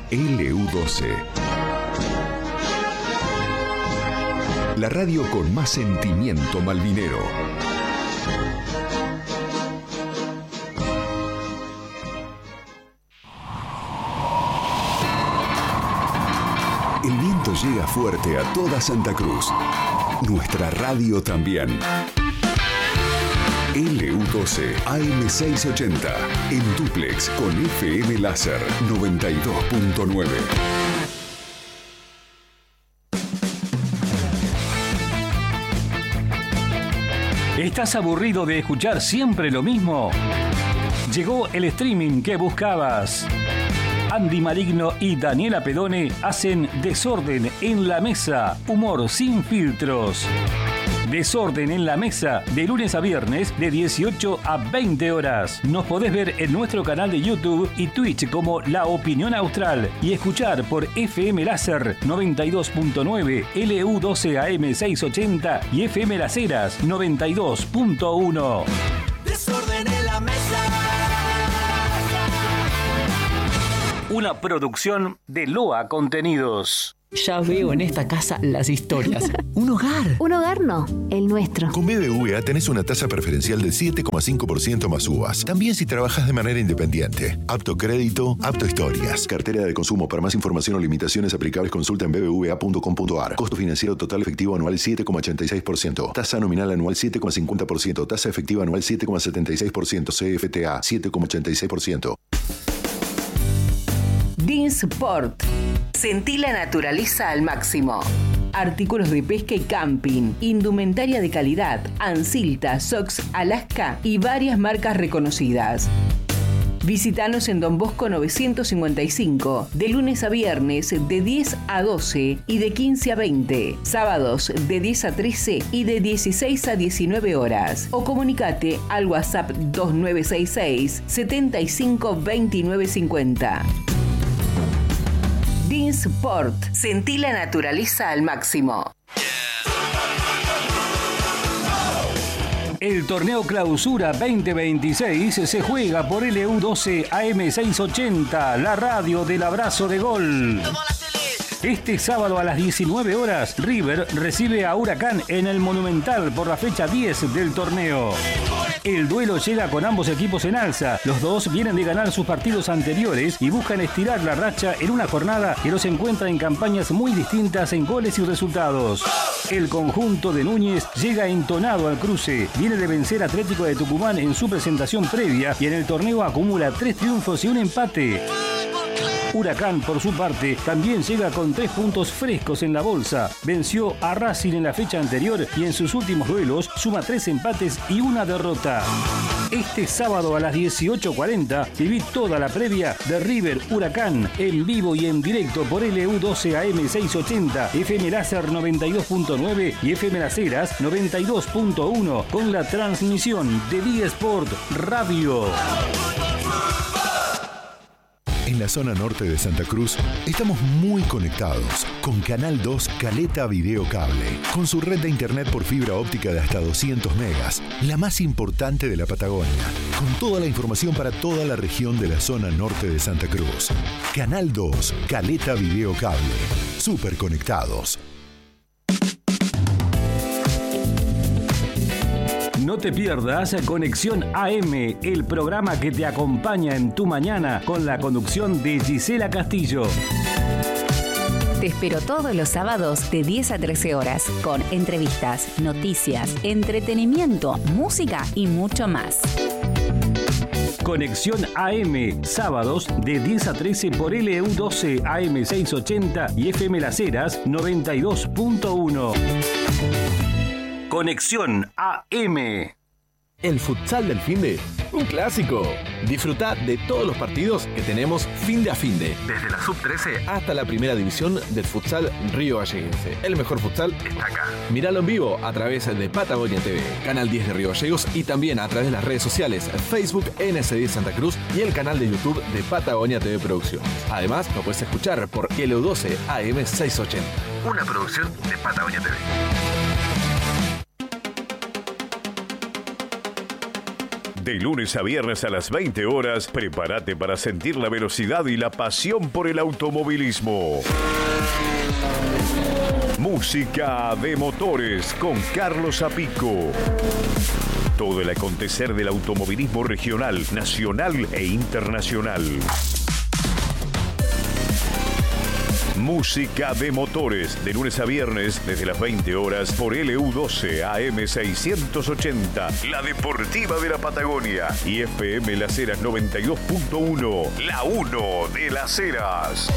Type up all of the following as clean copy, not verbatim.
LU12. La radio con más sentimiento malvinero. El viento llega fuerte a toda Santa Cruz. Nuestra radio también. LU12 AM680 en dúplex con FM Láser 92.9. ¿Estás aburrido de escuchar siempre lo mismo? Llegó el streaming que buscabas. Andy Maligno y Daniela Pedone hacen Desorden en la Mesa, humor sin filtros. Desorden en la Mesa, de lunes a viernes, de 18 a 20 horas. Nos podés ver en nuestro canal de YouTube y Twitch como La Opinión Austral y escuchar por FM Láser 92.9, LU12 AM680 y FM Las Heras 92.1. Desorden en la Mesa. Una producción de Loa Contenidos. Ya veo en esta casa las historias. Un hogar. Un hogar no, el nuestro. Con BBVA tenés una tasa preferencial del 7,5% más uvas. También si trabajas de manera independiente. Apto crédito, apto historias. Cartera de consumo. Para más información o limitaciones aplicables, consulta en bbva.com.ar. Costo financiero total efectivo anual 7,86%. Tasa nominal anual 7,50%. Tasa efectiva anual 7,76%. CFTA 7,86%. Dinsport. Sentí la naturaleza al máximo. Artículos de pesca y camping, indumentaria de calidad, Ansilta, Sox, Alaska y varias marcas reconocidas. Visítanos en Don Bosco 955, de lunes a viernes de 10 a 12 y de 15 a 20, sábados de 10 a 13 y de 16 a 19 horas. O comunicate al WhatsApp 2966 75 29 50. Dinsport. Sentí la naturaleza al máximo. El torneo Clausura 2026 se juega por LU12 AM680, la radio del abrazo de gol. Este sábado a las 19 horas, River recibe a Huracán en el Monumental por la fecha 10 del torneo. El duelo llega con ambos equipos en alza. Los dos vienen de ganar sus partidos anteriores y buscan estirar la racha en una jornada que los encuentra en campañas muy distintas en goles y resultados. El conjunto de Núñez llega entonado al cruce. Viene de vencer a Atlético de Tucumán en su presentación previa y en el torneo acumula 3 triunfos y un empate. Huracán, por su parte, también llega con 3 puntos frescos en la bolsa. Venció a Racing en la fecha anterior y en sus últimos duelos suma 3 empates y una derrota. Este sábado a las 18:40 viví toda la previa de River Huracán en vivo y en directo por LU12 AM680, FM Láser 92.9 y FM Las Heras 92.1 con la transmisión de Dinsport Radio. En la zona norte de Santa Cruz estamos muy conectados con Canal 2 Caleta Video Cable, con su red de internet por fibra óptica de hasta 200 megas, la más importante de la Patagonia, con toda la información para toda la región de la zona norte de Santa Cruz. Canal 2 Caleta Video Cable, súper conectados. No te pierdas Conexión AM, el programa que te acompaña en tu mañana con la conducción de Gisela Castillo. Te espero todos los sábados de 10 a 13 horas con entrevistas, noticias, entretenimiento, música y mucho más. Conexión AM, sábados de 10 a 13 por LU12 AM680 y FM Las Heras 92.1. Conexión AM. El futsal del finde, un clásico. Disfrutá de todos los partidos que tenemos finde a finde. Desde la sub-13 hasta la primera división del futsal Río Galleguense. El mejor futsal está acá. Míralo en vivo a través de Patagonia TV, Canal 10 de Río Gallegos y también a través de las redes sociales Facebook NS10 Santa Cruz y el canal de YouTube de Patagonia TV Producciones. Además, lo puedes escuchar por LU12 AM680. Una producción de Patagonia TV. De lunes a viernes a las 20 horas, prepárate para sentir la velocidad y la pasión por el automovilismo. Música de motores con Carlos Apico. Todo el acontecer del automovilismo regional, nacional e internacional. Música de motores, de lunes a viernes, desde las 20 horas, por LU12 AM 680, la deportiva de la Patagonia, y FM Las Heras 92.1, la 1 de Las Heras.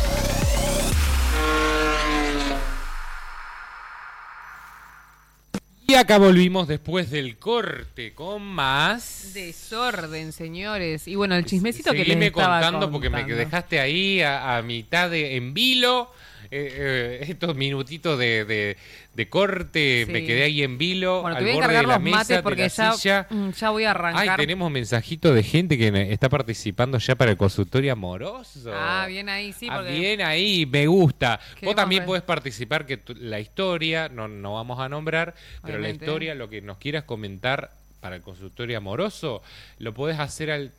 Y acá volvimos después del corte con más desorden, señores. Y bueno, el chismecito que les estaba contando porque me dejaste ahí a mitad en vilo. Estos minutitos de corte, sí. Me quedé ahí en vilo, bueno, al te voy a borde de la los mesa, mates porque ya voy a arrancar. Ay, tenemos mensajito de gente que está participando ya para el consultorio amoroso. Ah, bien ahí, sí. Porque... bien ahí, me gusta. Vos también podés participar, que la historia, no vamos a nombrar, pero obviamente, la historia, lo que nos quieras comentar para el consultorio amoroso, lo podés hacer al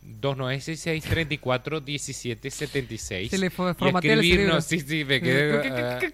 2966-34-1776. Se le formatea el cerebro. Sí, me quedé...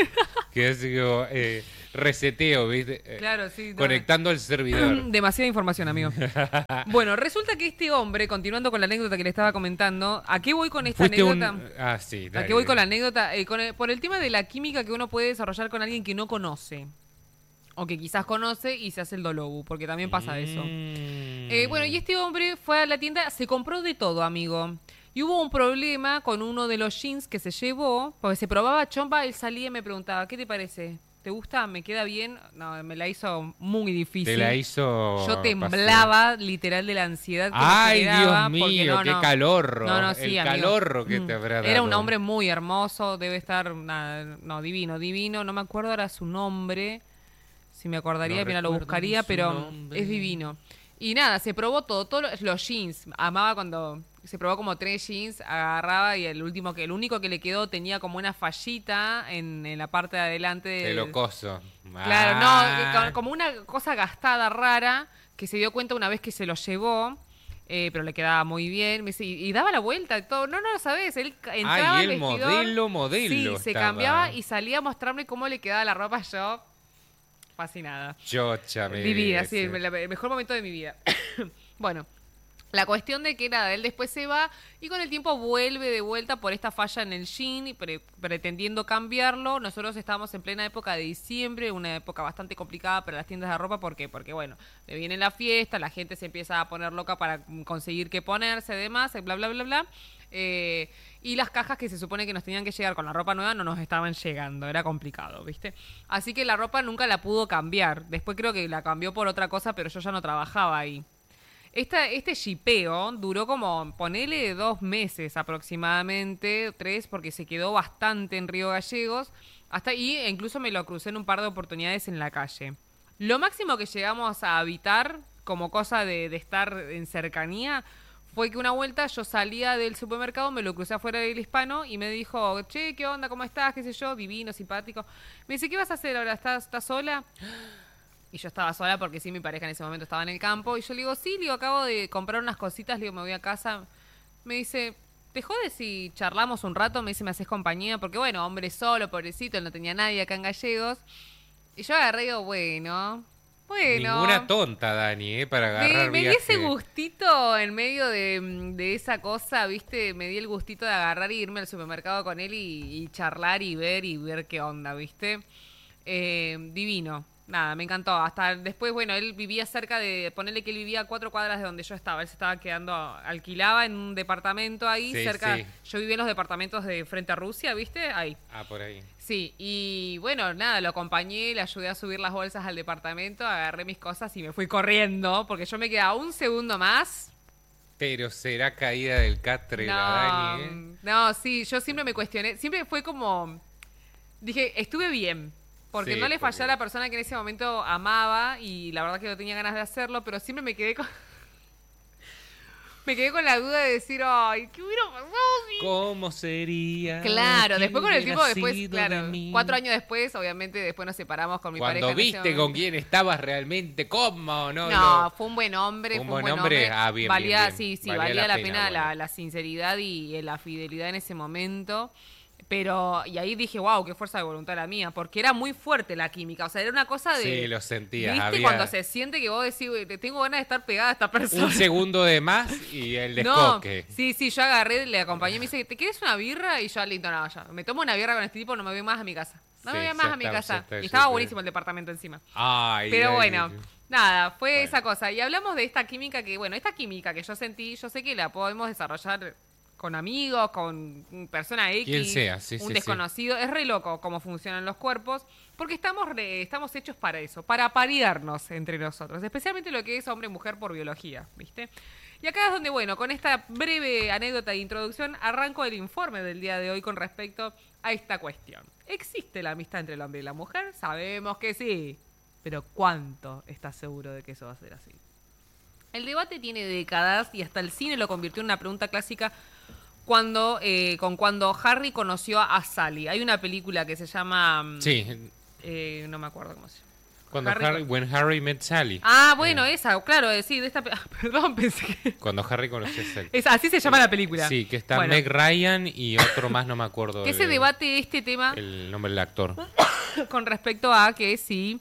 reseteo, ¿viste? Claro, sí. Conectando al servidor. Demasiada información, amigo. Bueno, resulta que este hombre, continuando con la anécdota que le estaba comentando, ¿a qué voy con esta anécdota? Sí. Dale. ¿A qué voy con la anécdota? Por el tema de la química que uno puede desarrollar con alguien que no conoce. O que quizás conoce y se hace el dolobu, porque también pasa eso. Bueno, y este hombre fue a la tienda, se compró de todo, amigo. Y hubo un problema con uno de los jeans que se llevó, porque se probaba chompa, él salía y me preguntaba, ¿qué te parece? ¿Te gusta? ¿Me queda bien? No, me la hizo muy difícil. Te la hizo... Yo temblaba, literal, de la ansiedad que me generaba. Dios mío, qué calorro. No, sí, el amigo. Calorro que te habrá dado. Era un hombre muy hermoso, debe estar... divino. No me acuerdo ahora su nombre. Si me acordaría, mira, lo buscaría, pero nombre. Es divino. Y nada, se probó todos los jeans. Amaba cuando se probó como 3 jeans, agarraba y el único que le quedó tenía como una fallita en la parte de adelante. De locoso. Claro, no, como una cosa gastada rara que se dio cuenta una vez que se lo llevó. Pero le quedaba muy bien. Me dice, y daba la vuelta y todo. No lo sabés. Él entraba al vestidor. Modelo. Sí, se cambiaba y salía a mostrarme cómo le quedaba la ropa. Yo... fascinada. Chocha, divina, sí, el mejor momento de mi vida. Bueno, la cuestión de que nada, él después se va y con el tiempo vuelve de vuelta por esta falla en el jean y pretendiendo cambiarlo. Nosotros estábamos en plena época de diciembre, una época bastante complicada para las tiendas de ropa. ¿Por qué? Porque bueno, viene la fiesta, la gente se empieza a poner loca para conseguir qué ponerse, demás, bla, bla, bla, bla. Y las cajas que se supone que nos tenían que llegar con la ropa nueva no nos estaban llegando, era complicado, ¿viste? Así que la ropa nunca la pudo cambiar. Después creo que la cambió por otra cosa, pero yo ya no trabajaba ahí. Este shipeo duró como, ponele 2 meses aproximadamente, 3, porque se quedó bastante en Río Gallegos. Hasta ahí incluso me lo crucé en un par de oportunidades en la calle. Lo máximo que llegamos a habitar, como cosa de estar en cercanía, fue que una vuelta yo salía del supermercado, me lo crucé afuera del Hispano y me dijo, che, ¿qué onda? ¿Cómo estás? ¿Qué sé yo? Divino, simpático. Me dice, ¿qué vas a hacer ahora? ¿Estás sola? Y yo estaba sola porque sí, mi pareja en ese momento estaba en el campo. Y yo le digo, sí, acabo de comprar unas cositas, me voy a casa. Me dice, ¿te jodes si charlamos un rato? Me dice, ¿me haces compañía? Porque bueno, hombre solo, pobrecito, él no tenía nadie acá en Gallegos. Y yo agarré y digo, bueno... Ninguna tonta, Dani, para agarrar me di ese gustito en medio de esa cosa, ¿viste? Me di el gustito de agarrar y irme al supermercado con él y charlar y ver qué onda, ¿viste? Divino. Nada, me encantó. Hasta después, bueno, él vivía cerca de... Ponerle que él vivía a 4 cuadras de donde yo estaba. Él se estaba quedando... Alquilaba en un departamento ahí, cerca... Sí. Yo vivía en los departamentos de frente a Rusia, ¿viste? Ahí. Ah, por ahí. Sí, y bueno, nada, lo acompañé, le ayudé a subir las bolsas al departamento, agarré mis cosas y me fui corriendo, porque yo me quedaba un segundo más. Pero será caída del catre la Dani, ¿eh? No, sí, yo siempre me cuestioné. Siempre fue como... Dije, estuve bien. Porque no le fallé a la persona que en ese momento amaba y la verdad que no tenía ganas de hacerlo, pero siempre me quedé con... Me quedé con la duda de decir, ay, ¿qué hubiera pasado? ¿Cómo sería? Claro, después con el tiempo, después, nacido claro, de mí? 4 años después, obviamente, después nos separamos con mi pareja. Cuando en ese viste momento. con quién estabas realmente, ¿cómo? No, fue un buen hombre. ¿Un fue un buen buen hombre? hombre. Ah, bien, valía, bien, bien. Sí, valía la pena bueno. la sinceridad y la fidelidad en ese momento. Pero, y ahí dije, wow, qué fuerza de voluntad la mía, porque era muy fuerte la química. O sea, era una cosa de. Sí, lo sentías. ¿Viste? Había Cuando se siente que vos decís, "Uy, tengo ganas de estar pegada a esta persona". un segundo de más y el descoque. No, sí, yo agarré, le acompañé y me dice, ¿te quieres una birra? Y yo, listo, no, ya. Me tomo una birra con este tipo, no me voy más a mi casa. No Sí, me voy más ya a mi está, casa. ya está, Y estaba ya está. buenísimo el departamento encima. Ay, Pero ay, bueno, ay. nada, fue esa cosa. Y hablamos de esta química que, bueno, esta química que yo sentí, yo sé que la podemos desarrollar con amigos, con persona X, Quien sea, sí, un sí, desconocido. Es re loco cómo funcionan los cuerpos, porque estamos hechos para eso, para parearnos entre nosotros, especialmente lo que es hombre-mujer por biología, ¿viste? Y acá es donde, bueno, con esta breve anécdota de introducción, arranco el informe del día de hoy con respecto a esta cuestión. ¿Existe la amistad entre el hombre y la mujer? Sabemos que sí, pero ¿cuánto estás seguro de que eso va a ser así? El debate tiene décadas y hasta el cine lo convirtió en una pregunta clásica cuando Harry conoció a Sally. Hay una película que se llama... Sí. No me acuerdo cómo se llama. Cuando When Harry Met Sally. Ah, bueno, esa, claro, sí, de esta... Perdón, pensé que... Cuando Harry conoció a Sally. Así se llama la película. Sí, que está Bueno. Meg Ryan y otro más, no me acuerdo. Que se debate este tema el nombre del actor. con respecto a que si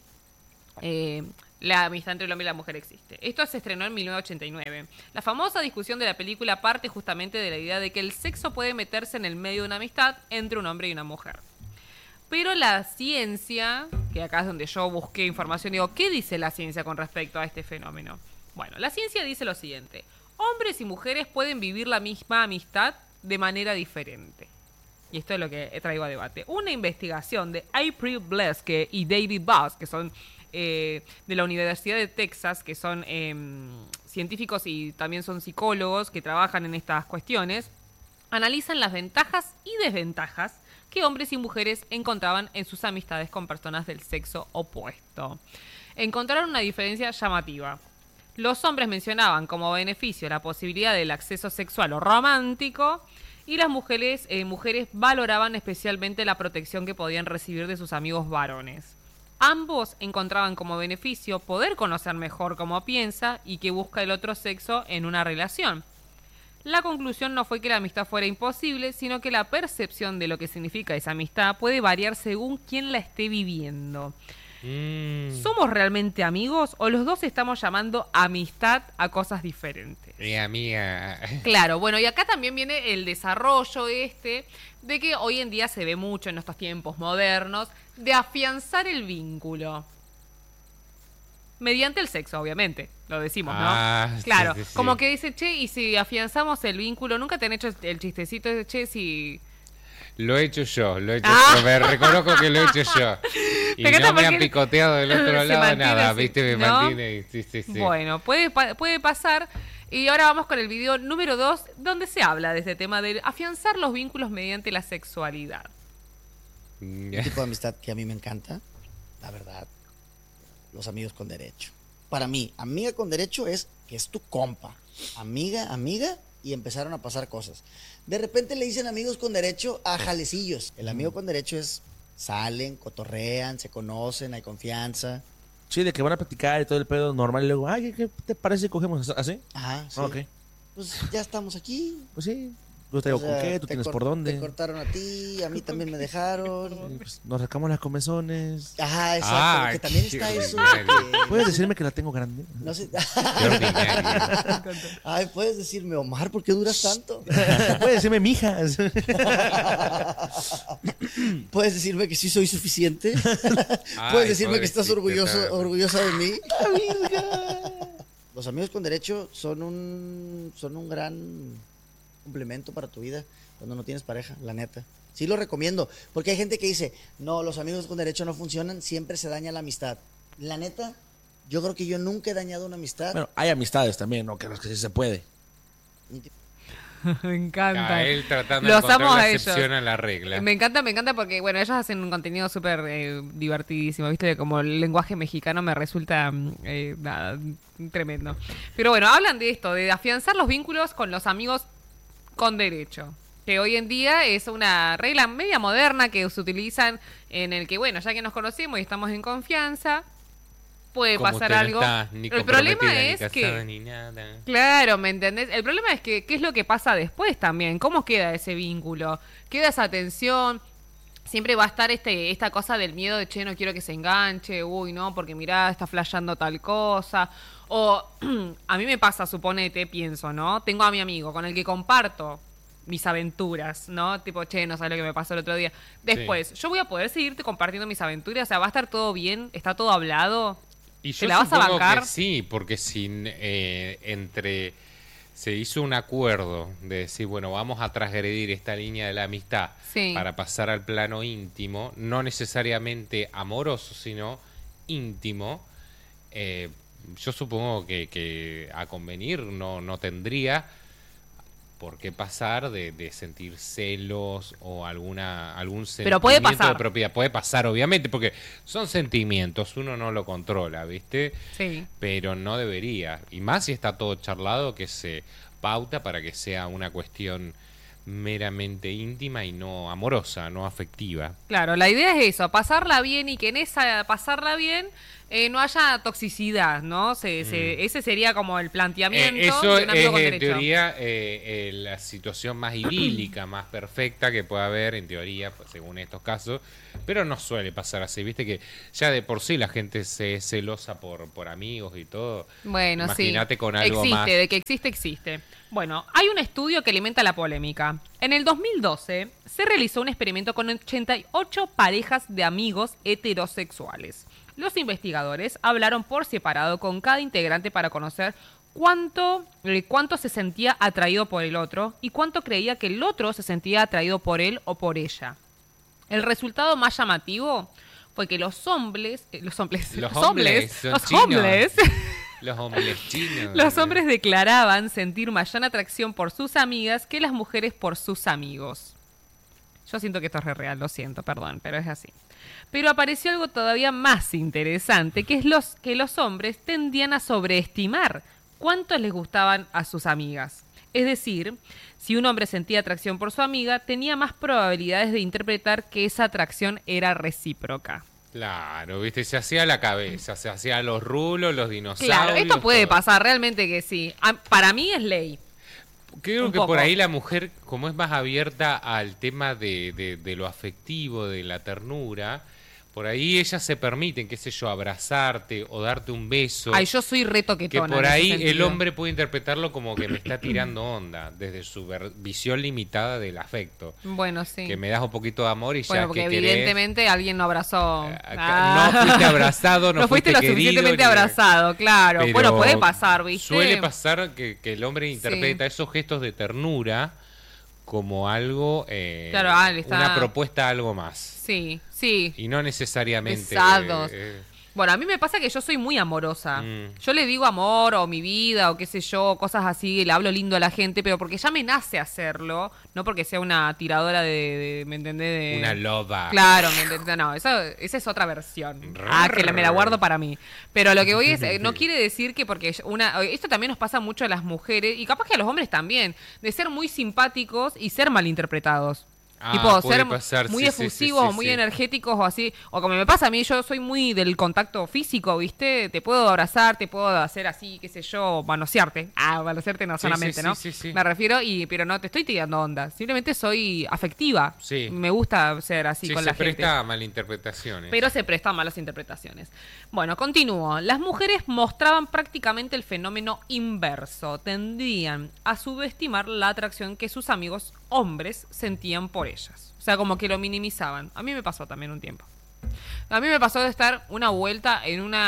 la amistad entre el hombre y la mujer existe. Esto se estrenó en 1989. La famosa discusión de la película parte justamente de la idea de que el sexo puede meterse en el medio de una amistad entre un hombre y una mujer. Pero la ciencia, que acá es donde yo busqué información, digo, ¿qué dice la ciencia con respecto a este fenómeno? Bueno, la ciencia dice lo siguiente. Hombres y mujeres pueden vivir la misma amistad de manera diferente. Y esto es lo que traigo a debate. Una investigación de April Bleske y David Buss, que son de la Universidad de Texas, que son científicos y también son psicólogos que trabajan en estas cuestiones, analizan las ventajas y desventajas que hombres y mujeres encontraban en sus amistades con personas del sexo opuesto. Encontraron una diferencia llamativa. Los hombres mencionaban como beneficio la posibilidad del acceso sexual o romántico, y las mujeres valoraban especialmente la protección que podían recibir de sus amigos varones. Ambos encontraban como beneficio poder conocer mejor cómo piensa y qué busca el otro sexo en una relación. La conclusión no fue que la amistad fuera imposible, sino que la percepción de lo que significa esa amistad puede variar según quién la esté viviendo. ¿Somos realmente amigos o los dos estamos llamando amistad a cosas diferentes? Mi amiga. Claro, bueno, y acá también viene el desarrollo de que hoy en día se ve mucho en estos tiempos modernos, de afianzar el vínculo. Mediante el sexo, obviamente, lo decimos, ¿no? Claro, sí, sí, sí. Como que dice, che, y si afianzamos el vínculo, nunca te han hecho el chistecito de, che, si... Lo he hecho yo, yo. Me reconozco que lo he hecho yo. Y no me han picoteado del otro lado nada, ¿viste? Me mantiene. Sí. Bueno, puede pasar. Y ahora vamos con el video número 2, donde se habla de este tema de afianzar los vínculos mediante la sexualidad. Un tipo de amistad que a mí me encanta, la verdad, los amigos con derecho. Para mí, amiga con derecho es que es tu compa. Amiga, y empezaron a pasar cosas. De repente le dicen amigos con derecho a jalecillos. El amigo con derecho es, salen, cotorrean, se conocen, hay confianza. Sí, de que van a platicar y todo el pedo normal y luego, ay, ¿qué te parece si cogemos así? Ajá, sí. Ok. Pues ya estamos aquí. Pues sí. Yo te digo con qué, tú tienes por dónde. Te cortaron a ti, a mí también me dejaron. Pues nos sacamos las comezones. Ajá, exacto. Porque también está eso. Que... ¿Puedes decirme que la tengo grande? No sé. Qué ordinario. Ay, puedes decirme, Omar, ¿por qué duras tanto? Puedes decirme, mija. Puedes decirme que sí soy suficiente. Puedes decirme que estás orgullosa de mí. Los amigos con derecho son un gran complemento para tu vida cuando no tienes pareja, la neta. Sí lo recomiendo, porque hay gente que dice, no, los amigos con derecho no funcionan, siempre se daña la amistad. La neta, yo creo que yo nunca he dañado una amistad. Bueno, hay amistades también, ¿no? Que sí se puede. Me encanta. Él tratando Los de encontrar amo la a excepción ellos. a la regla. Me encanta porque, bueno, ellos hacen un contenido súper divertidísimo, ¿viste? Como el lenguaje mexicano me resulta nada, tremendo. Pero bueno, hablan de esto, de afianzar los vínculos con los amigos con derecho. Que hoy en día es una regla media moderna que se utilizan en el que, bueno, ya que nos conocemos y estamos en confianza, puede Como pasar usted no algo. está ni El problema comprometida, ni es casada, que... ni nada. Claro, ¿me entendés? El problema es que, ¿qué es lo que pasa después también? ¿Cómo queda ese vínculo? ¿Queda esa tensión? Siempre va a estar esta cosa del miedo de, che, no quiero que se enganche, uy, no, porque mirá, está flasheando tal cosa. O a mí me pasa, suponete, pienso, ¿no? Tengo a mi amigo con el que comparto mis aventuras, ¿no? Tipo, che, no sabes lo que me pasó el otro día. Después, ¿yo voy a poder seguirte compartiendo mis aventuras? O sea, ¿va a estar todo bien? ¿Está todo hablado? Y yo ¿Te la vas a supongo bancar? que sí, porque se hizo un acuerdo de decir, bueno, vamos a transgredir esta línea de la amistad para pasar al plano íntimo, no necesariamente amoroso, sino íntimo. Yo supongo que a convenir no tendría por qué pasar de sentir celos o algún sentimiento Pero puede pasar. de propiedad. Puede pasar, obviamente, porque son sentimientos, uno no lo controla, ¿viste? Sí. Pero no debería. Y más si está todo charlado, que se pauta para que sea una cuestión meramente íntima y no amorosa, no afectiva. Claro, la idea es eso, pasarla bien y que en esa pasarla bien no haya toxicidad, ¿no? Ese sería como el planteamiento Eso de un amigo es con en derecho. teoría la situación más idílica, más perfecta que pueda haber en teoría, pues, según estos casos, pero no suele pasar así, viste que ya de por sí la gente se es celosa por amigos y todo. Bueno, imagínate sí. con algo existe, más. de que existe. Bueno, hay un estudio que alimenta la polémica. En el 2012 se realizó un experimento con 88 parejas de amigos heterosexuales. Los investigadores hablaron por separado con cada integrante para conocer cuánto se sentía atraído por el otro y cuánto creía que el otro se sentía atraído por él o por ella. El resultado más llamativo fue que los hombres chinos. Los hombres declaraban sentir mayor atracción por sus amigas que las mujeres por sus amigos. Yo siento que esto es real, lo siento, perdón, pero es así. Pero apareció algo todavía más interesante, que es que los hombres tendían a sobreestimar cuánto les gustaban a sus amigas. Es decir, si un hombre sentía atracción por su amiga, tenía más probabilidades de interpretar que esa atracción era recíproca. Claro, viste, se hacía la cabeza, se hacía los rulos, los dinosaurios. Claro, esto puede pasar, realmente que sí. Para mí es ley. Creo que por ahí la mujer, como es más abierta al tema de lo afectivo, de la ternura, por ahí ellas se permiten, qué sé yo, abrazarte o darte un beso. Ay, yo soy re toquetona. Que por ahí el hombre puede interpretarlo como que me está tirando onda, desde su visión limitada del afecto. Bueno, sí. Que me das un poquito de amor y bueno, ya porque que evidentemente alguien no abrazó. No fuiste abrazado, no fuiste lo suficientemente abrazado, claro. Pero bueno, puede pasar, ¿viste? Suele pasar que el hombre interpreta esos gestos de ternura como algo, claro, una propuesta a algo más. Sí. Y no necesariamente... Pesados. Bueno, a mí me pasa que yo soy muy amorosa. Yo le digo amor o mi vida o qué sé yo, cosas así, le hablo lindo a la gente, pero porque ya me nace hacerlo, no porque sea una tiradora ¿me entendés? Una loba. Claro, ¿me entendés? No, esa es otra versión. Que me la guardo para mí. Pero lo que voy es, no quiere decir que porque esto también nos pasa mucho a las mujeres, y capaz que a los hombres también, de ser muy simpáticos y ser malinterpretados. Tipo, ser muy efusivos o muy energéticos o así. O como me pasa a mí, yo soy muy del contacto físico, ¿viste? Te puedo abrazar, te puedo hacer así, qué sé yo, manosearte. Manosearte no solamente, ¿no? Sí. Me refiero, pero no te estoy tirando onda. Simplemente soy afectiva. Sí. Me gusta ser así con la gente. Se presta a malinterpretaciones. Pero se presta a malas interpretaciones. Bueno, continúo. Las mujeres mostraban prácticamente el fenómeno inverso. Tendían a subestimar la atracción que sus amigos hombres sentían por ellas. O sea, como que lo minimizaban. A mí me pasó también un tiempo. A mí me pasó de estar una vuelta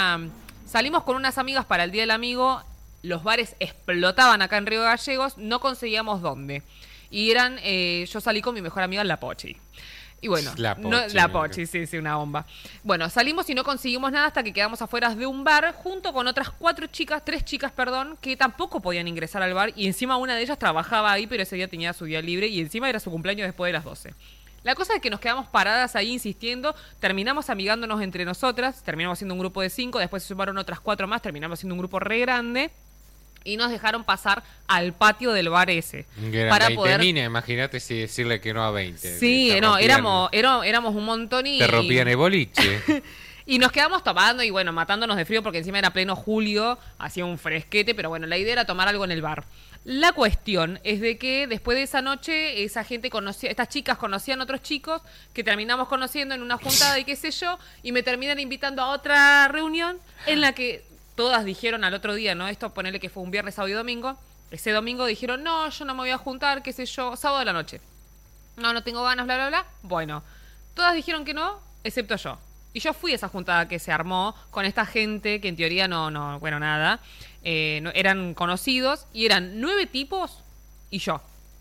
salimos con unas amigas para el Día del Amigo, los bares explotaban acá en Río Gallegos, no conseguíamos dónde. Y yo salí con mi mejor amiga, la Pochi. Y bueno, la Pochi, sí, una bomba. Bueno, salimos y no conseguimos nada hasta que quedamos afuera de un bar junto con otras 3 chicas, que tampoco podían ingresar al bar y encima una de ellas trabajaba ahí, pero ese día tenía su día libre y encima era su cumpleaños después de las 12. La cosa es que nos quedamos paradas ahí insistiendo, terminamos amigándonos entre nosotras, terminamos siendo un grupo de 5, después se sumaron otras 4 más, terminamos siendo un grupo re grande. Y nos dejaron pasar al patio del bar ese. Para 20 poder... minas, imagínate si decirle que no a 20. Sí, no, éramos un montón y... Te rompían el boliche. Y nos quedamos tomando y bueno, matándonos de frío porque encima era pleno julio, hacía un fresquete, pero bueno, la idea era tomar algo en el bar. La cuestión es de que después de esa noche, estas chicas conocían otros chicos que terminamos conociendo en una juntada y qué sé yo, y me terminan invitando a otra reunión en la que... Todas dijeron al otro día, ¿no? Esto ponele que fue un viernes, sábado y domingo. Ese domingo dijeron, no, yo no me voy a juntar, qué sé yo, sábado de la noche. No tengo ganas, bla, bla, bla. Bueno, todas dijeron que no, excepto yo. Y yo fui a esa juntada que se armó con esta gente que en teoría bueno, nada. Eran conocidos y eran 9 tipos y yo.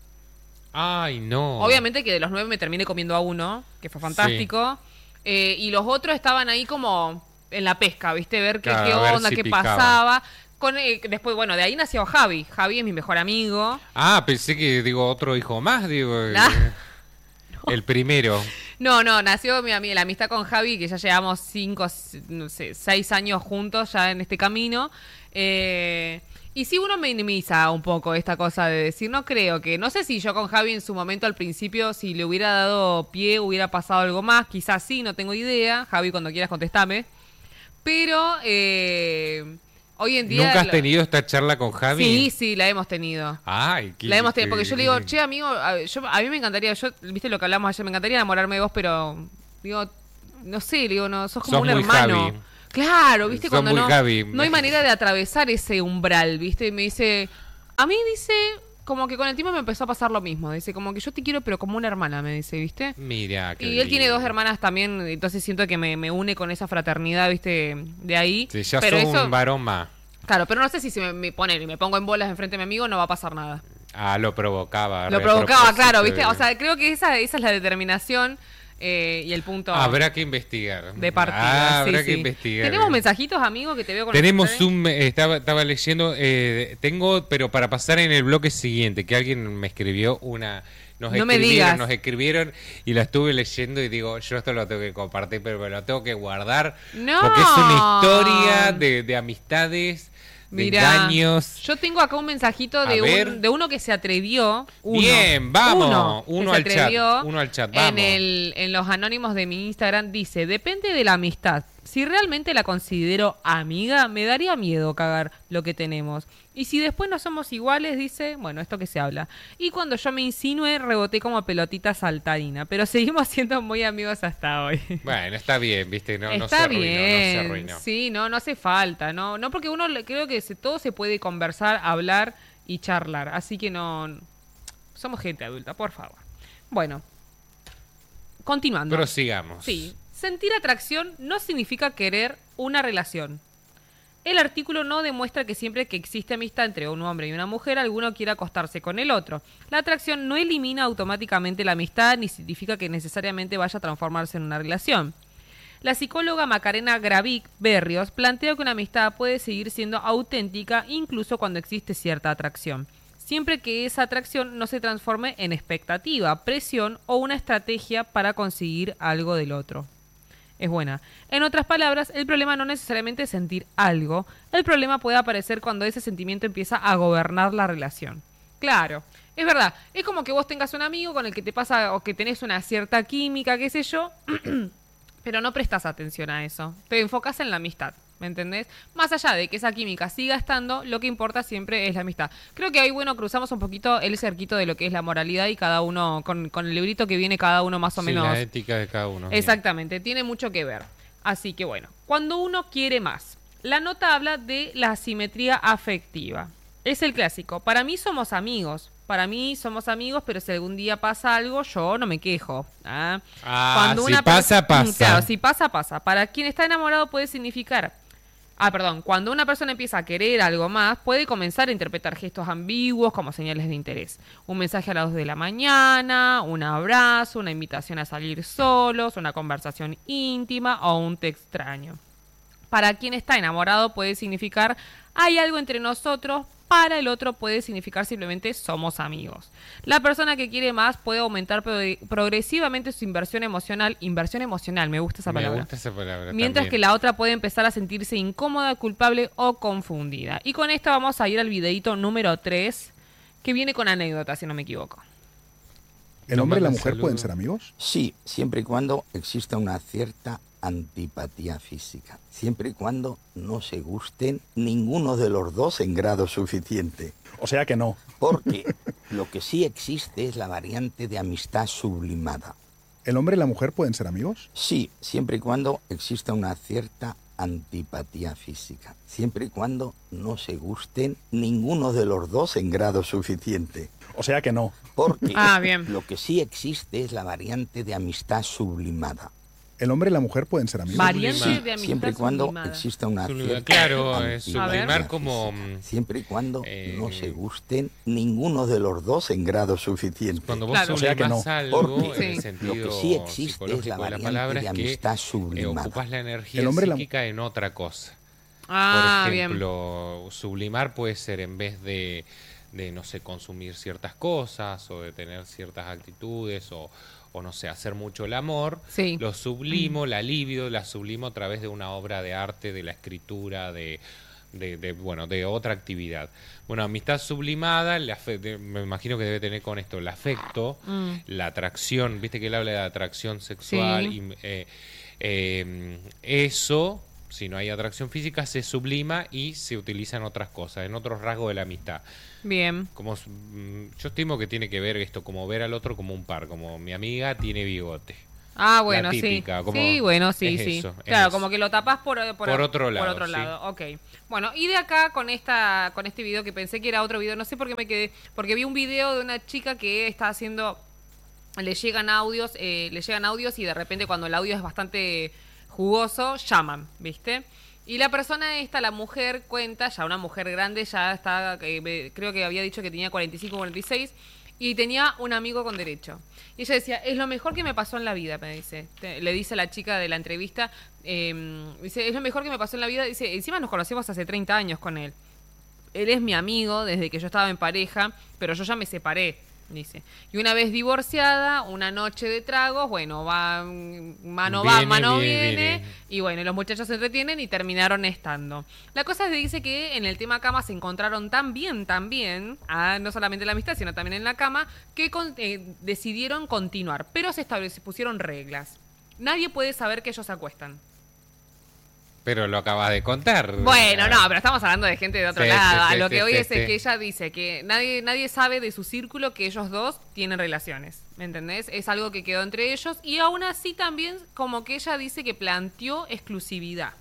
Ay, no. Obviamente que de los 9 me terminé comiendo a uno, que fue fantástico. Sí. Y los otros estaban ahí como... en la pesca, ¿viste? Ver qué onda, qué pasaba. Después, bueno, de ahí nació Javi. Javi es mi mejor amigo. Ah, pensé que, otro hijo más, No. El primero. No, nació la amistad con Javi, que ya llevamos 6 años juntos ya en este camino. Y sí, uno minimiza un poco esta cosa de decir, no sé si yo con Javi en su momento al principio, si le hubiera dado pie, hubiera pasado algo más. Quizás sí, no tengo idea. Javi, cuando quieras contestame. Pero hoy en día... ¿Nunca has tenido esta charla con Javi? Sí, la hemos tenido. Ay, la hemos tenido, porque yo le digo, che, amigo, a mí me encantaría, viste lo que hablamos ayer, me encantaría enamorarme de vos, pero no sé, no, sos como un hermano. Javi. Claro, viste, Sos cuando Javi. No hay manera de atravesar ese umbral, viste, y me dice, a mí dice... Como que con el tiempo me empezó a pasar lo mismo. Dice, como que yo te quiero, pero como una hermana, me dice, ¿viste? Mira, y él tiene 2 hermanas también, entonces siento que me une con esa fraternidad, ¿viste? De ahí. Sí, ya pero sos un varón más. Claro, pero no sé si me pongo en bolas enfrente de mi amigo, no va a pasar nada. Lo provocaba. Claro, ¿viste? O sea, creo que esa es la determinación y el punto... Habrá que investigar. De partida, habrá que investigar. ¿Tenemos mensajitos, amigo, que te veo con Tenemos estaba leyendo, tengo, pero para pasar en el bloque siguiente, que alguien me escribió nos escribieron y la estuve leyendo y digo, yo esto lo tengo que compartir, pero me lo tengo que guardar. No. Porque es una historia de amistades... Mirá, engaños. Yo tengo acá un mensajito de uno que se atrevió. Bien, vamos. Uno al chat, vamos. En los anónimos de mi Instagram dice, depende de la amistad. Si realmente la considero amiga, me daría miedo cagar lo que tenemos. Y si después no somos iguales, dice, bueno, esto que se habla. Y cuando yo me insinué, reboté como pelotita saltarina. Pero seguimos siendo muy amigos hasta hoy. Bueno, está bien, ¿viste? No está se bien. arruinó. Sí, no hace falta. No porque uno creo que todo se puede conversar, hablar y charlar. Así que no... Somos gente adulta, por favor. Bueno, continuando. Prosigamos. Sí. Sentir atracción no significa querer una relación. El artículo no demuestra que siempre que existe amistad entre un hombre y una mujer, alguno quiera acostarse con el otro. La atracción no elimina automáticamente la amistad ni significa que necesariamente vaya a transformarse en una relación. La psicóloga Macarena Gravic Berrios plantea que una amistad puede seguir siendo auténtica incluso cuando existe cierta atracción, siempre que esa atracción no se transforme en expectativa, presión o una estrategia para conseguir algo del otro. Es buena. En otras palabras, el problema no necesariamente es sentir algo. El problema puede aparecer cuando ese sentimiento empieza a gobernar la relación. Claro, es verdad. Es como que vos tengas un amigo con el que te pasa o que tenés una cierta química, qué sé yo, pero no prestas atención a eso. Te enfocas en la amistad, ¿me entendés? Más allá de que esa química siga estando, lo que importa siempre es la amistad. Creo que ahí, bueno, cruzamos un poquito el cerquito de lo que es la moralidad y cada uno, con el librito que viene cada uno más o menos. La ética de cada uno. Exactamente, tiene mucho que ver. Así que bueno, cuando uno quiere más. La nota habla de la asimetría afectiva. Es el clásico. Para mí somos amigos. Pero si algún día pasa algo, yo no me quejo. Cuando si pasa, pasa. Claro, si pasa, pasa. Para quien está enamorado puede significar Cuando una persona empieza a querer algo más, puede comenzar a interpretar gestos ambiguos como señales de interés. Un mensaje a las 2 de la mañana, un abrazo, una invitación a salir solos, una conversación íntima o un té extraño. Para quien está enamorado puede significar hay algo entre nosotros, para el otro puede significar simplemente somos amigos. La persona que quiere más puede aumentar progresivamente su inversión emocional, me gusta esa palabra. Mientras también. Que la otra puede empezar a sentirse incómoda, culpable o confundida. Y con esto vamos a ir al videíto número 3, que viene con anécdota, si no me equivoco. ¿El hombre y la mujer pueden ser amigos? Sí, siempre y cuando exista una cierta antipatía física. Siempre y cuando no se gusten ninguno de los dos en grado suficiente. O sea que no. Porque lo que sí existe es la variante de amistad sublimada. ¿El hombre y la mujer pueden ser amigos? Sí, siempre y cuando exista una cierta antipatía física. Siempre y cuando no se gusten ninguno de los dos en grado suficiente. O sea que no. Porque bien. lo que sí existe es la variante de amistad sublimada. ¿El hombre y la mujer pueden ser amigos? Variante de amistad siempre y cuando sublimada. exista una cierta Claro, antipatía sublimar como... física. Siempre y cuando no se gusten ninguno de los dos en grado suficiente. Cuando vos sublimás algo, en el sentido lo que sí existe es la psicológico de la variante palabra, de es que amistad sublimada. ocupas la energía psíquica en otra cosa. Por ejemplo, sublimar puede ser en vez de, no sé, consumir ciertas cosas o de tener ciertas actitudes o no sé, hacer mucho el amor, lo sublimo, la libido, la sublimo a través de una obra de arte, de la escritura, de otra actividad. Bueno, amistad sublimada, me imagino que debe tener con esto el afecto, la atracción, viste que él habla de atracción sexual, y, eso, si no hay atracción física, se sublima y se utiliza en otras cosas, en otros rasgos de la amistad. Bien. Como yo estimo que tiene que ver esto, como ver al otro como un par, como mi amiga tiene bigote. Bueno, típica, sí. Como sí, bueno, sí, sí. Eso, claro, como que lo tapás por otro lado. Por otro lado, ok. Bueno, y de acá con este video que pensé que era otro video, no sé por qué me quedé, porque vi un video de una chica que está haciendo, le llegan audios y de repente cuando el audio es bastante jugoso, llaman, ¿viste? Y la persona esta, la mujer, cuenta, ya una mujer grande, ya está, creo que había dicho que tenía 45, 46, y tenía un amigo con derecho. Y ella decía, es lo mejor que me pasó en la vida, me dice. Le dice la chica de la entrevista, dice, es lo mejor que me pasó en la vida. Dice, encima nos conocimos hace 30 años con él. Él es mi amigo desde que yo estaba en pareja, pero yo ya me separé. Dice. Y una vez divorciada, una noche de tragos, bueno, mano viene. Y bueno, los muchachos se entretienen y terminaron estando. La cosa es que dice que en el tema cama se encontraron tan bien, no solamente en la amistad, sino también en la cama, que decidieron continuar. Pero se pusieron reglas. Nadie puede saber que ellos se acuestan. Pero lo acabas de contar. Bueno, no, pero estamos hablando de gente de otro lado. A lo que hoy es que ella dice que nadie sabe de su círculo que ellos dos tienen relaciones. ¿Me entendés? Es algo que quedó entre ellos. Y aún así también como que ella dice que planteó exclusividad.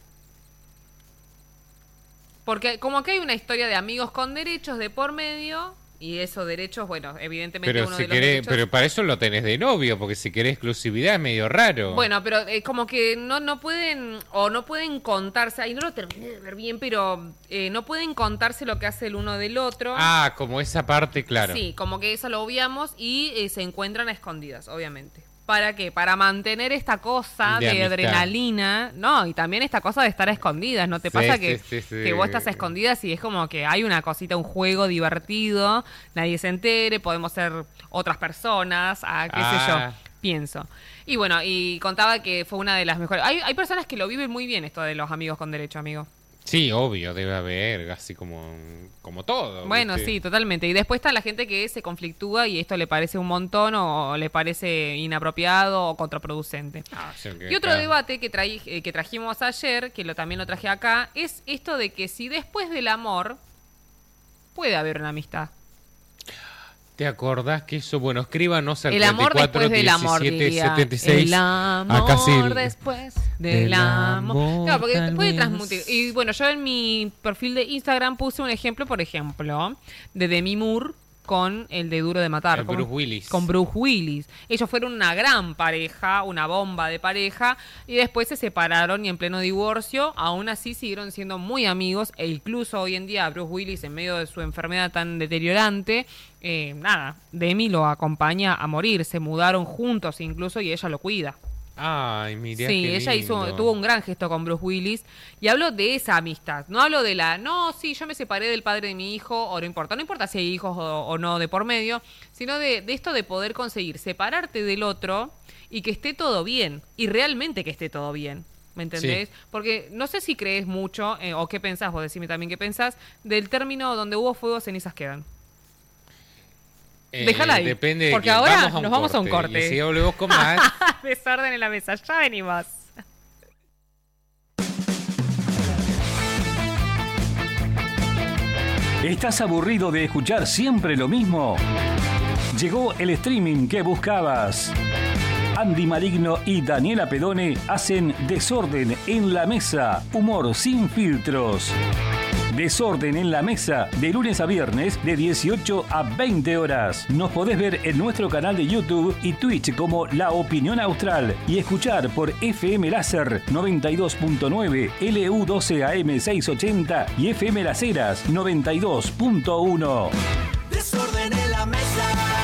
Porque como que hay una historia de amigos con derechos de por medio... Y esos derechos, bueno, evidentemente pero uno si de los derechos... Pero para eso lo tenés de novio, porque si querés exclusividad es medio raro. Bueno, pero como que no pueden contarse, ahí no lo terminé de ver bien, pero no pueden contarse lo que hace el uno del otro. Como esa parte, claro. Sí, como que eso lo obviamos y se encuentran a escondidas, obviamente. ¿Para qué? Para mantener esta cosa de adrenalina, no, y también esta cosa de estar a escondidas, ¿no te pasa que vos estás a escondidas y es como que hay una cosita, un juego divertido, nadie se entere, podemos ser otras personas, qué sé yo, pienso. Y bueno, y contaba que fue una de las mejores. Hay personas que lo viven muy bien esto de los amigos con derecho, amigo. Sí, obvio, debe haber, así como todo. Bueno, ¿viste? sí, totalmente. Y después está la gente que se conflictúa y esto le parece un montón o le parece inapropiado o contraproducente. Y otro debate que trajimos ayer, que también lo traje acá, es esto de que si después del amor puede haber una amistad. ¿Te acordás que eso? Bueno, escríbanos al el amor 34 después del amor, 17 76. El amor después del amor. Claro, porque puede transmutar. Y bueno, yo en mi perfil de Instagram puse un ejemplo, por ejemplo, de Demi Moore con el de Duro de Matar. Bruce Willis. Con Bruce Willis. Ellos fueron una gran pareja, una bomba de pareja, y después se separaron y en pleno divorcio, aún así siguieron siendo muy amigos, e incluso hoy en día Bruce Willis, en medio de su enfermedad tan deteriorante, Demi lo acompaña a morir. Se mudaron juntos incluso y ella lo cuida. Ay, mira. Sí, ella tuvo un gran gesto con Bruce Willis. Y hablo de esa amistad. No hablo de yo me separé del padre de mi hijo, o no importa si hay hijos o no de por medio, sino de esto de poder conseguir separarte del otro y que esté todo bien. Y realmente que esté todo bien. ¿Me entendés? Sí. Porque no sé si crees mucho, o qué pensás, vos decime también qué pensás, del término donde hubo fuego, cenizas quedan. Déjala ahí. Depende de porque quién. Ahora nos vamos a un corte. Y si volvemos con más. Desorden en la mesa, ya venimos. ¿Estás aburrido de escuchar siempre lo mismo? Llegó el streaming que buscabas. Andy Maligno y Daniela Pedone hacen Desorden en la Mesa, humor sin filtros. Desorden en la Mesa, de lunes a viernes, de 18 a 20 horas. Nos podés ver en nuestro canal de YouTube y Twitch como La Opinión Austral y escuchar por FM Láser 92.9, LU12 AM 680 y FM Las Heras 92.1. Desorden en la Mesa.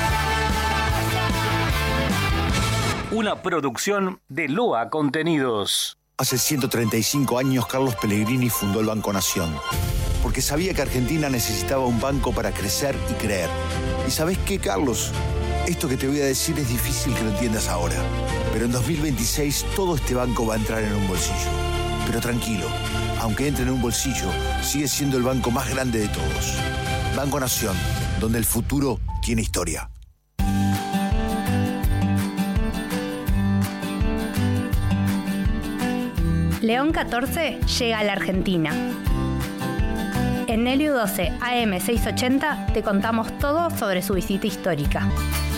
Una producción de Loa Contenidos. Hace 135 años Carlos Pellegrini fundó el Banco Nación, porque sabía que Argentina necesitaba un banco para crecer y creer. ¿Y sabés qué, Carlos? Esto que te voy a decir es difícil que lo entiendas ahora, pero en 2026 todo este banco va a entrar en un bolsillo. Pero tranquilo, aunque entre en un bolsillo, sigue siendo el banco más grande de todos. Banco Nación, donde el futuro tiene historia. León 14 llega a la Argentina. En LU12 AM 680 te contamos todo sobre su visita histórica.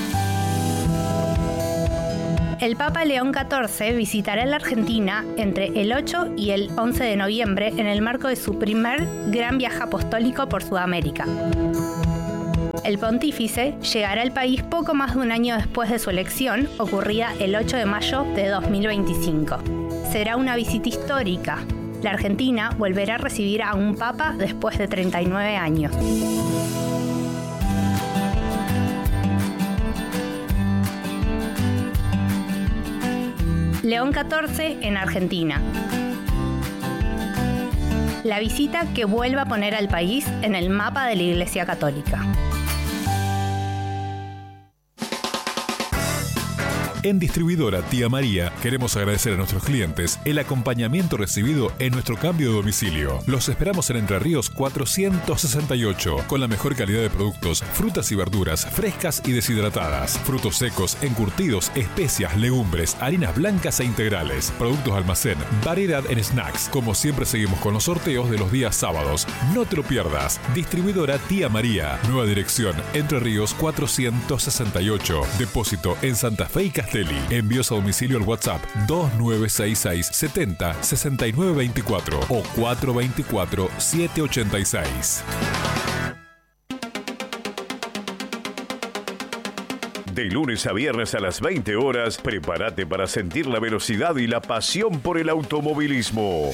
El Papa León XIV visitará la Argentina entre el 8 y el 11 de noviembre en el marco de su primer gran viaje apostólico por Sudamérica. El pontífice llegará al país poco más de un año después de su elección, ocurrida el 8 de mayo de 2025. Será una visita histórica. La Argentina volverá a recibir a un papa después de 39 años. León XIV en Argentina. La visita que vuelve a poner al país en el mapa de la Iglesia Católica. En Distribuidora Tía María queremos agradecer a nuestros clientes el acompañamiento recibido en nuestro cambio de domicilio. Los esperamos en Entre Ríos 468 con la mejor calidad de productos, frutas y verduras frescas y deshidratadas, frutos secos, encurtidos, especias, legumbres, harinas blancas e integrales, productos almacén, variedad en snacks. Como siempre seguimos con los sorteos de los días sábados. No te lo pierdas. Distribuidora Tía María. Nueva dirección Entre Ríos 468. Depósito en Santa Fe y Castelli. Envíos a domicilio al WhatsApp 2966 70 6924 o 424 786. De lunes a viernes a las 20 horas, prepárate para sentir la velocidad y la pasión por el automovilismo.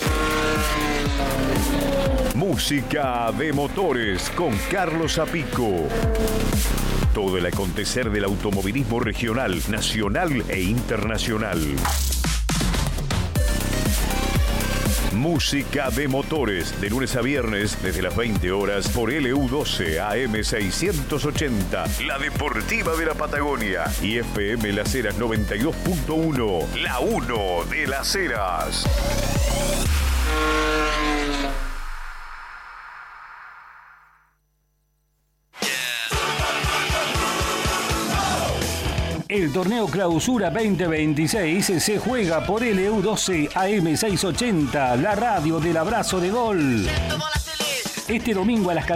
Música de motores con Carlos Zapico. Todo el acontecer del automovilismo regional, nacional e internacional. Música de motores, de lunes a viernes, desde las 20 horas, por LU12 AM 680, la deportiva de la Patagonia, y FM Las Heras 92.1, la 1 de Las Heras. El torneo Clausura 2026 se juega por LU12 AM 680, la radio del abrazo de gol. Este domingo a las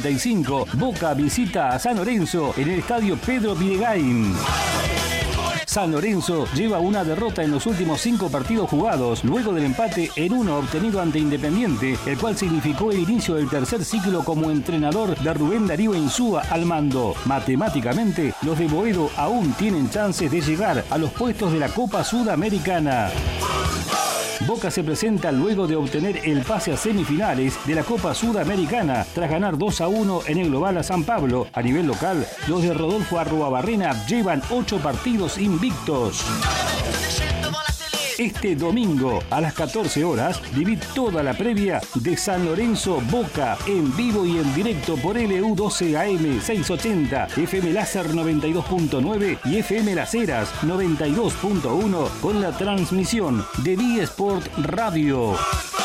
14:45, Boca visita a San Lorenzo en el estadio Pedro Videgain. San Lorenzo lleva una derrota en los últimos 5 partidos jugados, luego del empate en 1 obtenido ante Independiente, el cual significó el inicio del tercer ciclo como entrenador de Rubén Darío Insúa al mando. Matemáticamente, los de Boedo aún tienen chances de llegar a los puestos de la Copa Sudamericana. Boca se presenta luego de obtener el pase a semifinales de la Copa Sudamericana tras ganar 2-1 en el global a San Pablo. A nivel local, los de Rodolfo Arruabarrena llevan 8 partidos invictos. Este domingo a las 14 horas viví toda la previa de San Lorenzo Boca en vivo y en directo por LU12 AM 680, FM Láser 92.9 y FM Las Heras 92.1 con la transmisión de B-Sport Radio.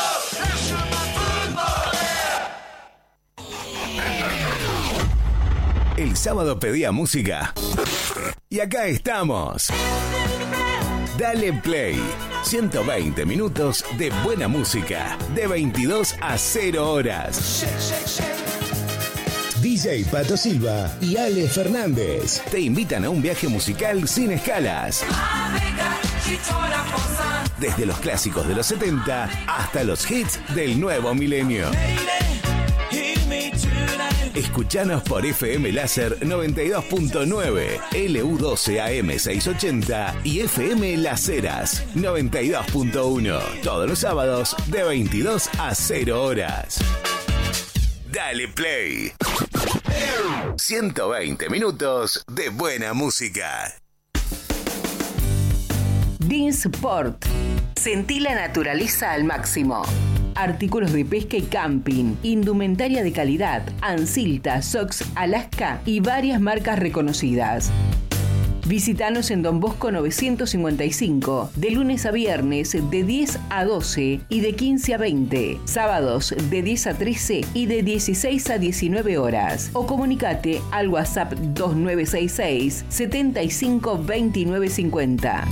El sábado pedía música y acá estamos. Dale Play. 120 minutos de buena música. De 22 a 0 horas. DJ Pato Silva y Ale Fernández te invitan a un viaje musical sin escalas. Desde los clásicos de los 70 hasta los hits del nuevo milenio. Escuchanos por FM Láser 92.9, LU12 AM 680 y FM Las Heras 92.1. Todos los sábados de 22 a 0 horas. Dale Play. 120 minutos de buena música. Dinsport. Sentí la naturaleza al máximo. Artículos de pesca y camping, indumentaria de calidad, Ansilta, Sox, Alaska y varias marcas reconocidas. Visítanos en Don Bosco 955, de lunes a viernes de 10 a 12 y de 15 a 20, sábados de 10 a 13 y de 16 a 19 horas. O comunicate al WhatsApp 2966 75 29 50.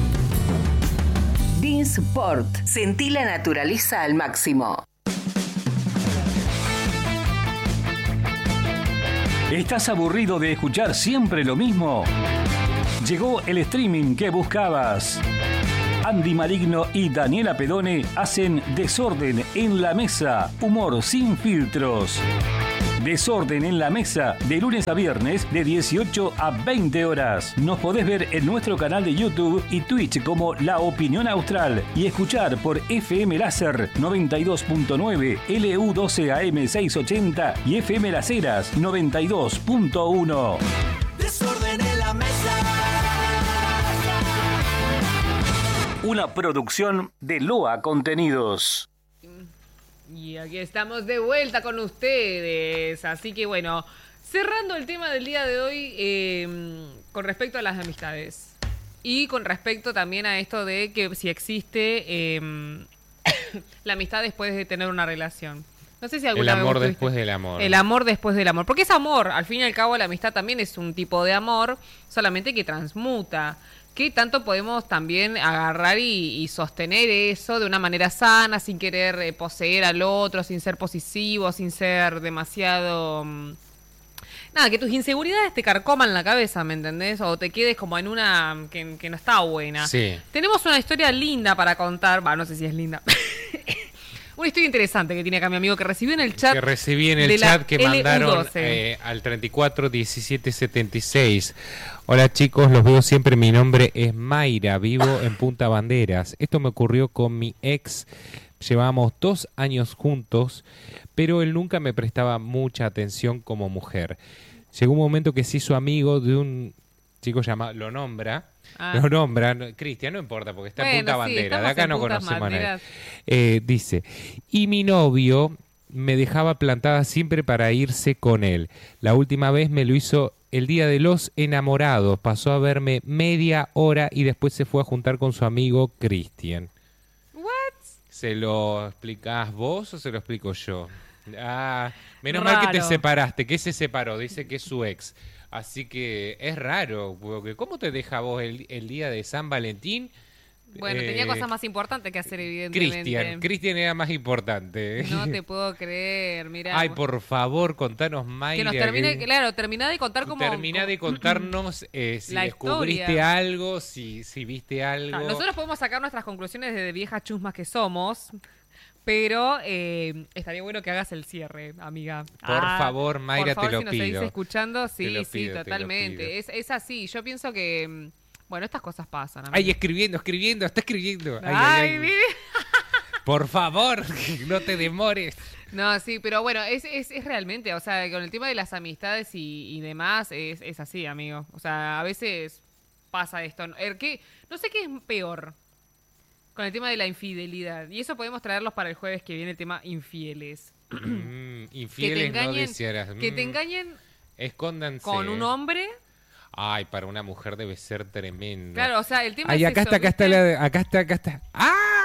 Dinsport. Sentí la naturaleza al máximo. ¿Estás aburrido de escuchar siempre lo mismo? Llegó el streaming que buscabas. Andy Maligno y Daniela Pedone hacen Desorden en la Mesa, humor sin filtros. Desorden en la Mesa, de lunes a viernes, de 18 a 20 horas. Nos podés ver en nuestro canal de YouTube y Twitch como La Opinión Austral y escuchar por FM Láser 92.9, LU12 AM 680 y FM Las Heras 92.1. Desorden en la mesa. Una producción de Loa Contenidos. Y aquí estamos de vuelta con ustedes. Así que bueno, cerrando el tema del día de hoy con respecto a las amistades. Y con respecto también a esto de que si existe la amistad después de tener una relación. No sé si alguna vez el amor vez después del amor. El amor después del amor. Porque es amor. Al fin y al cabo la amistad también es un tipo de amor, solamente que transmuta. ¿Qué tanto podemos también agarrar y sostener eso de una manera sana, sin querer poseer al otro, sin ser posesivo, sin ser demasiado... Nada, que tus inseguridades te carcoman la cabeza, ¿me entendés? O te quedes como en una que no está buena. Sí. Tenemos una historia linda para contar. No sé si es linda. Una historia interesante que tiene acá mi amigo que recibió en el chat. Que recibí en el chat que mandaron al 34 17 76. Hola chicos, los veo siempre. Mi nombre es Mayra, vivo en Punta Banderas. Esto me ocurrió con mi ex. Llevábamos 2 años juntos, pero él nunca me prestaba mucha atención como mujer. Llegó un momento que se hizo amigo de un chico llamado, lo nombra, Cristian, no importa, porque está en Punta Bandera, de acá no conocemos a él. Dice, y mi novio me dejaba plantada siempre para irse con él. La última vez me lo hizo el día de los enamorados, pasó a verme media hora y después se fue a juntar con su amigo Cristian. ¿Se lo explicás vos o se lo explico yo? Menos mal que te separaste. ¿Qué se separó? Dice que es su ex. Así que es raro, porque ¿cómo te deja vos el día de San Valentín? Bueno, tenía cosas más importantes que hacer, evidentemente. Cristian era más importante. No te puedo creer, mirá. Ay, por favor, contanos, Mayra. Que nos termine, claro, terminá de contar cómo... Terminá de contarnos si la descubriste historia. algo, si viste algo. Nosotros podemos sacar nuestras conclusiones de viejas chusmas que somos, pero estaría bueno que hagas el cierre, amiga. Por favor, Mayra, por favor, te lo si nos pido. seguís escuchando, Te lo sí, pido, totalmente. Es así, yo pienso que... Bueno, estas cosas pasan. Amiga. Ay, escribiendo, está escribiendo. Ay. Por favor, no te demores. No, sí, pero bueno, es realmente, o sea, con el tema de las amistades y demás, es así, amigo. O sea, a veces pasa esto. No sé qué es peor con el tema de la infidelidad. Y eso podemos traerlos para el jueves que viene, el tema infieles. Infieles, no desearás. Que te engañen Escóndanse. con un hombre. Ay, para una mujer debe ser tremendo. Claro, o sea, el tema ay, es acá eso, está. ¡Ah!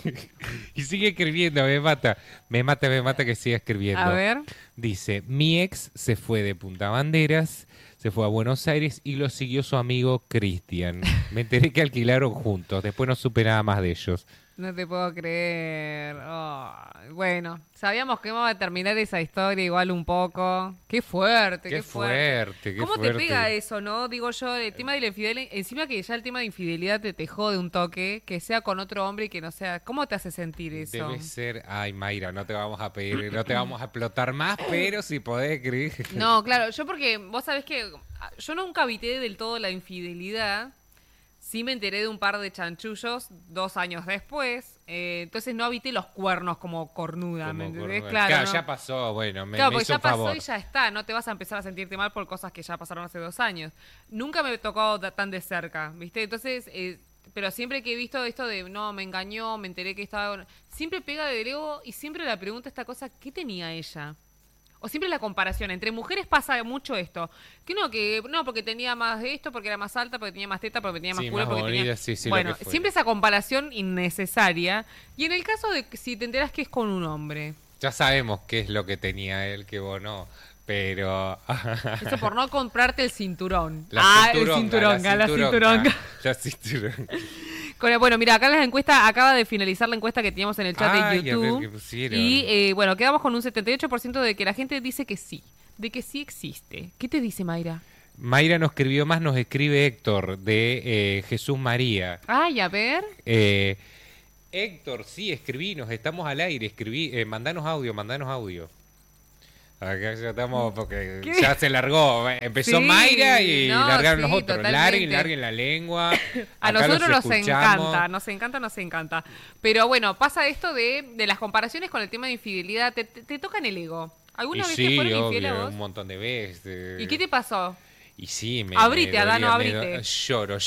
Y sigue escribiendo, me mata que siga escribiendo. A ver. Dice, mi ex se fue de Punta Banderas, se fue a Buenos Aires y lo siguió su amigo Cristian. Me enteré que alquilaron juntos, después no supe nada más de ellos. No te puedo creer. Oh, bueno, sabíamos que iba a terminar esa historia igual un poco. Qué fuerte, qué fuerte. ¿Cómo te pega eso, no? Digo yo, el tema de la infidelidad, encima que ya el tema de infidelidad te jode un toque, que sea con otro hombre y que no sea... ¿Cómo te hace sentir eso? Debe ser... Ay, Mayra, no te vamos a pedir, no te vamos a explotar más, pero si podés escribir. No, claro, yo porque vos sabés que yo nunca evité del todo la infidelidad. Sí me enteré de un par de chanchullos 2 años después, entonces no evité los cuernos como cornuda, ¿me entendés? Claro, ¿no? Ya pasó, bueno, me porque hizo ya pasó favor. y ya está, no te vas a empezar a sentirte mal por cosas que ya pasaron hace 2 años. Nunca me tocó tan de cerca, ¿viste? Entonces, pero siempre que he visto esto de, no, me engañó, me enteré que estaba... Siempre pega de ego y siempre la pregunta esta cosa, ¿qué tenía ella? O siempre la comparación. Entre mujeres pasa mucho esto. Que no, porque tenía más de esto, porque era más alta, porque tenía más teta, porque tenía más culo, más porque bonita, tenía... sí, bueno, siempre esa comparación innecesaria. Y en el caso de que si te enteras que es con un hombre. Ya sabemos qué es lo que tenía él, que vos no. Pero... Eso por no comprarte el cinturón. La cinturonga. Bueno, mira, acá la encuesta, acaba de finalizar la encuesta que teníamos en el chat de YouTube. Y bueno, quedamos con un 78% de que la gente dice que sí, de que sí existe. ¿Qué te dice Mayra? Mayra nos escribió más, nos escribe Héctor de Jesús María. Ay, a ver. Héctor, sí, escribinos, estamos al aire, mandanos audio. Acá ya estamos, porque ya se largó. Empezó Mayra y largaron los otros. Larguen la lengua. A nosotros nos encanta. Pero bueno, pasa esto de las comparaciones con el tema de infidelidad. Te tocan el ego. ¿Alguna vez te fueron infiel a vos? Un montón de veces. ¿Y qué te pasó? Y sí, abrite, Adano, abrite. Lloro.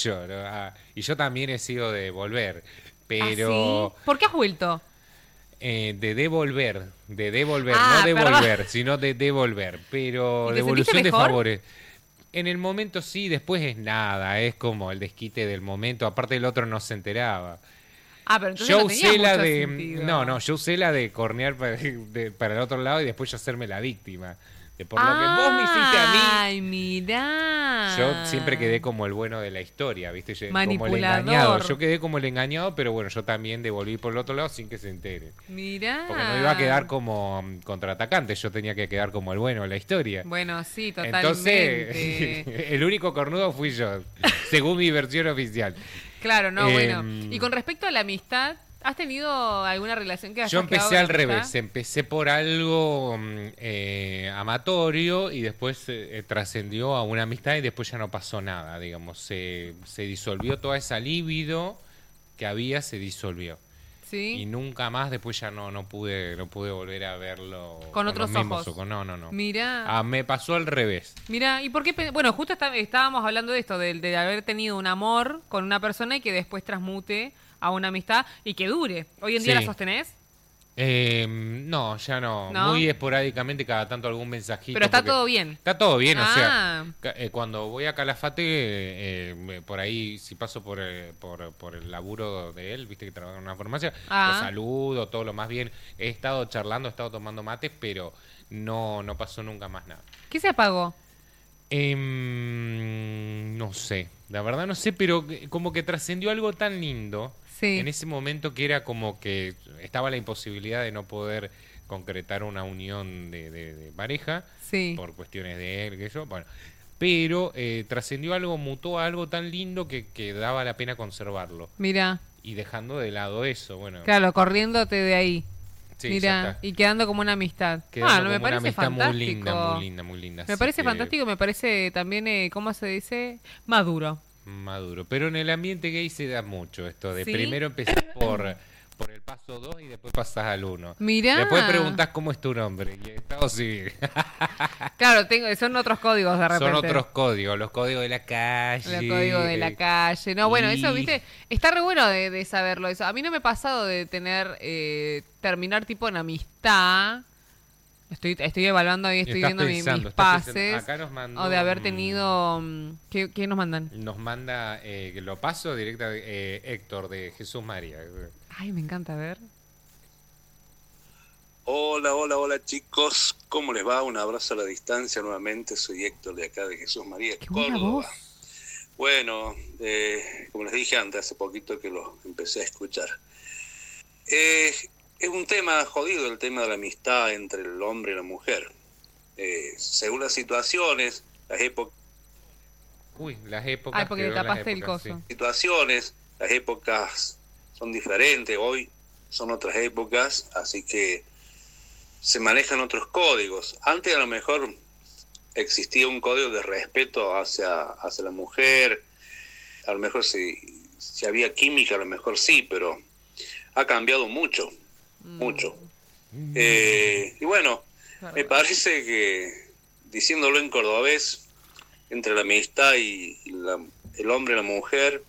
Y yo también he sido de volver. Pero... ¿Ah, sí? ¿Por qué has vuelto? De devolver, no devolver, sino de devolver, pero devolución de favores. En el momento sí, después es nada, es como el desquite del momento, aparte el otro no se enteraba. Pero entonces yo usé la de sentido. Yo usé la de cornear para el otro lado y después yo hacerme la víctima. Por lo que vos me hiciste a mí. Ay, mirá. Yo siempre quedé como el bueno de la historia, ¿viste? Manipulador. Como el engañado. Yo quedé como el engañado, pero bueno, yo también devolví por el otro lado sin que se entere. Mirá. Porque no iba a quedar como contraatacante, yo tenía que quedar como el bueno de la historia. Bueno, sí, totalmente. Entonces, el único cornudo fui yo, según mi versión oficial. Claro, no, bueno. Y con respecto a la amistad, ¿has tenido alguna relación que hayas Yo empecé al revés, empecé por algo amatorio y después trascendió a una amistad y después ya no pasó nada, digamos, se disolvió toda esa libido que había, se disolvió. ¿Sí? Y nunca más, después ya no pude volver a verlo con otros ojos. No. Mirá. Me pasó al revés. Mirá, ¿y por qué? Bueno, justo estábamos hablando de esto, de haber tenido un amor con una persona y que después transmute a una amistad y que dure. ¿Hoy en día la sostenés? No, ya no. Muy esporádicamente, cada tanto algún mensajito. Pero está todo bien. Está todo bien, o sea, cuando voy a Calafate, por ahí, si paso por el laburo de él, viste que trabaja en una farmacia, lo saludo, todo lo más bien. He estado charlando, he estado tomando mates, pero no pasó nunca más nada. ¿Qué se apagó? No sé. La verdad no sé, pero como que trascendió algo tan lindo en ese momento, que era como que estaba la imposibilidad de no poder concretar una unión de pareja por cuestiones de él, que yo, bueno, pero trascendió algo, mutó a algo tan lindo que daba la pena conservarlo. Mira. Y dejando de lado eso, bueno. Claro, corriéndote de ahí. Sí, mira, y quedando como una amistad. Quedando me parece fantástico. Muy linda. Me parece fantástico, me parece también, ¿cómo se dice? Maduro. Pero en el ambiente gay se da mucho esto de primero empezar por el paso 2 y después pasás al 1. Mirá. Después preguntás cómo es tu nombre y estado civil. Claro, son otros códigos de repente. Son otros códigos, los códigos de la calle. Los códigos de la calle. No, bueno, eso, viste, está re bueno de saberlo eso. A mí no me ha pasado de terminar tipo en amistad. Estoy evaluando ahí, estoy viendo mis pases. Acá nos mandó, o de haber tenido... ¿Qué nos mandan? Nos manda, que lo paso directa, Héctor de Jesús María. Ay, me encanta, a ver. Hola chicos, ¿cómo les va? Un abrazo a la distancia nuevamente, soy Héctor de acá de Jesús María, Córdoba. Bueno, como les dije antes, hace poquito que lo empecé a escuchar. Es un tema jodido el tema de la amistad entre el hombre y la mujer. Según las situaciones, las épocas... las épocas... Ay, porque le tapaste el coso. Sí. Situaciones, las épocas son diferentes, hoy son otras épocas, así que se manejan otros códigos. Antes a lo mejor existía un código de respeto hacia la mujer, a lo mejor si había química, a lo mejor sí, pero ha cambiado mucho. Y bueno, me parece que, diciéndolo en cordobés, entre la amistad y el hombre y la mujer,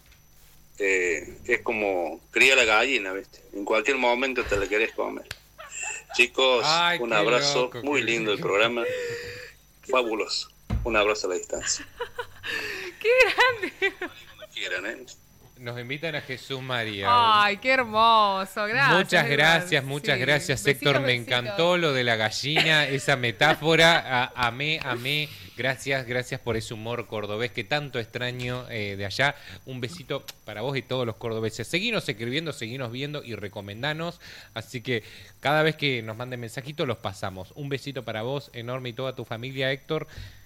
es como cría la gallina, ¿viste? En cualquier momento te la querés comer. Chicos, un abrazo, loco, muy lindo el programa, fabuloso. Un abrazo a la distancia. ¡Qué grande! Cuando quieran, Nos invitan a Jesús María. Ay, qué hermoso, gracias. Muchas gracias, Héctor. Me encantó lo de la gallina, esa metáfora. Amé. Gracias por ese humor cordobés que tanto extraño de allá. Un besito para vos y todos los cordobeses. Seguinos escribiendo, seguinos viendo y recomendanos. Así que cada vez que nos manden mensajitos los pasamos. Un besito para vos enorme y toda tu familia, Héctor.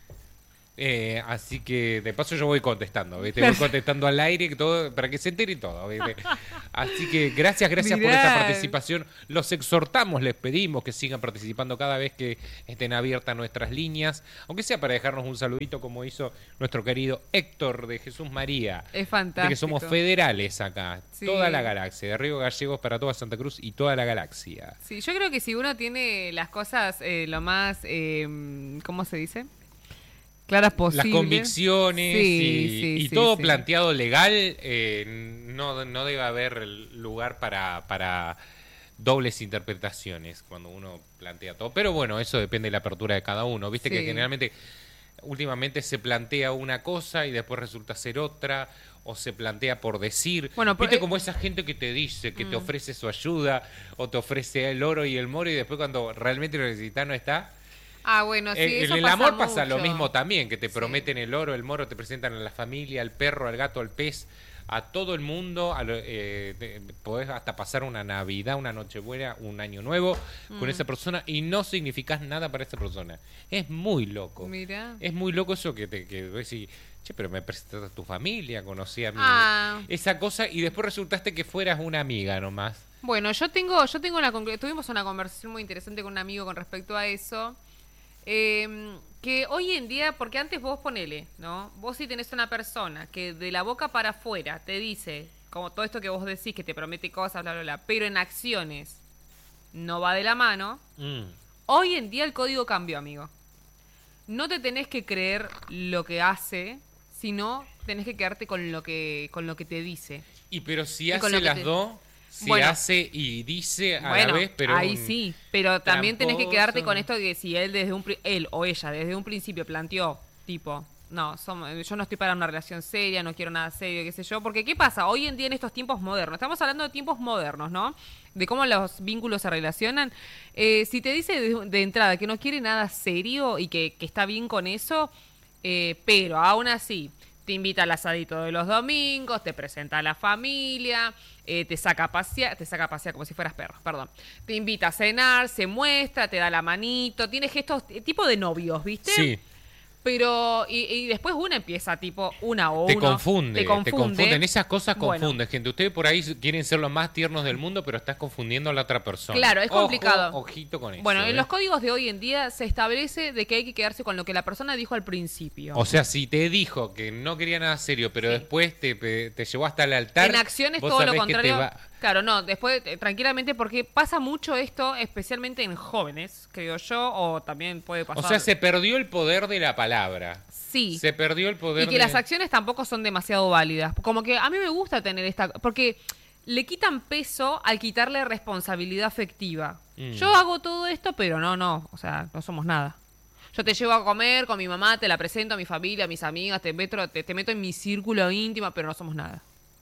Así que de paso yo voy contestando, ¿viste? Voy contestando al aire todo, para que se entere todo, ¿viste? Así que gracias por esta participación. Los exhortamos, les pedimos que sigan participando cada vez que estén abiertas nuestras líneas, aunque sea para dejarnos un saludito como hizo nuestro querido Héctor de Jesús María. Es fantástico. Que somos federales acá, toda la galaxia, de Río Gallegos para toda Santa Cruz y toda la galaxia. Sí, yo creo que si uno tiene las cosas lo más, ¿cómo se dice? Claras posibles. Las convicciones y todo planteado legal, no debe haber lugar para dobles interpretaciones cuando uno plantea todo. Pero bueno, eso depende de la apertura de cada uno. Viste que generalmente, últimamente se plantea una cosa y después resulta ser otra, o se plantea por decir. Bueno, viste como esa gente que te dice, que te ofrece su ayuda, o te ofrece el oro y el moro, y después cuando realmente lo necesitas no está. Bueno, sí, eso en el pasa amor pasa mucho. lo mismo también, que te prometen el oro, el moro, te presentan a la familia, al perro, al gato, al pez, a todo el mundo, podés hasta pasar una Navidad, una Nochebuena, un Año Nuevo con esa persona y no significás nada para esa persona. Es muy loco. Mirá. Es muy loco eso que decís, che, pero me presentaste a tu familia, conocí a mí. Esa cosa y después resultaste que fueras una amiga nomás. Bueno, tuvimos una conversación muy interesante con un amigo con respecto a eso. Que hoy en día, porque antes vos ponele, ¿no? Vos si tenés una persona que de la boca para afuera te dice, como todo esto que vos decís, que te promete cosas, bla, bla, bla, pero en acciones no va de la mano. Hoy en día el código cambió, amigo. No te tenés que creer lo que hace, sino tenés que quedarte con lo que te dice. Y pero si hace las dos... Si hace y dice a la vez, pero... ahí sí, pero también tenés que quedarte con esto de que si él o ella desde un principio planteó, tipo, yo no estoy para una relación seria, no quiero nada serio, qué sé yo, porque ¿qué pasa? Hoy en día en estos tiempos modernos, estamos hablando de tiempos modernos, ¿no? De cómo los vínculos se relacionan. Si te dice de entrada que no quiere nada serio y que está bien con eso, pero aún así Te invita al asadito de los domingos, te presenta a la familia, te saca a pasear como si fueras perro, perdón. Te invita a cenar, se muestra, te da la manito, tiene gestos tipo de novios, ¿viste? Sí. Pero, y después uno empieza tipo te confunden. Esas cosas confunden, bueno. Gente. Ustedes por ahí quieren ser los más tiernos del mundo, pero estás confundiendo a la otra persona. Claro, es complicado. Ojito con eso. Bueno, en los códigos de hoy en día se establece de que hay que quedarse con lo que la persona dijo al principio. O sea, si te dijo que no quería nada serio, pero después te llevó hasta el altar. En acciones todo lo contrario. Claro, no, después tranquilamente, porque pasa mucho esto, especialmente en jóvenes, creo yo, o también puede pasar. O sea, se perdió el poder de la palabra. Sí. Se perdió el poder. Y que las acciones tampoco son demasiado válidas. Como que a mí me gusta tener esta, porque le quitan peso al quitarle responsabilidad afectiva. Yo hago todo esto, pero no, o sea, no somos nada. Yo te llevo a comer con mi mamá, te la presento a mi familia, a mis amigas, te meto en mi círculo íntimo, pero no somos nada.